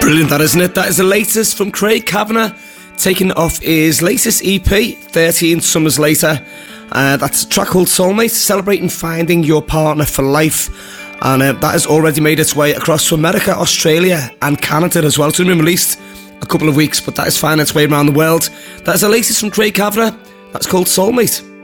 Brilliant, that, isn't it? That is the latest from Craig Kavanagh, taken off his latest EP, 13 Summers Later. That's a track called Soulmate, celebrating finding your partner for life. And that has already made its way across to America, Australia and Canada as well. It's only been released a couple of weeks, but that is finding its way around the world. That is the latest from Craig Kavanagh. That's called Soulmate.